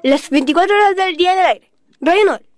Las 24 horas del día en el aire. Radio Nobel.